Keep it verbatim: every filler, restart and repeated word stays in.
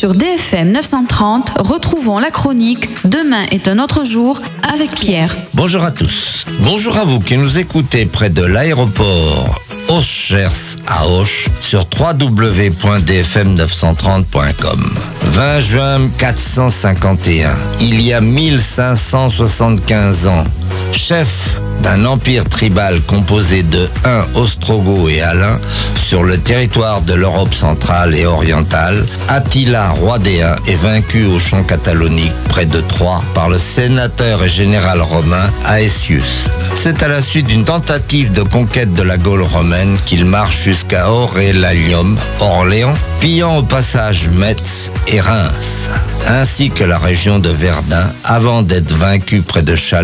sur D F M neuf cent trente, retrouvons la chronique Demain est un autre jour avec Pierre. Bonjour à tous. Bonjour à vous qui nous écoutez près de l'aéroport Auch-Gers à Auch sur w w w point d f m neuf cent trente point com. vingt juin quatre cent cinquante et un, il y a mille cinq cent soixante-quinze ans, chef d'un empire tribal composé de Huns, Ostrogoths et Alains sur le territoire de l'Europe centrale et orientale, Attila, roi des Huns, est vaincu au champ catalonique près de Troyes par le sénateur et général romain Aetius. C'est à la suite d'une tentative de conquête de la Gaule romaine qu'il marche jusqu'à Aurelianum, Orléans, pillant au passage Metz et Reims, ainsi que la région de Verdun, avant d'être vaincu près de Chalon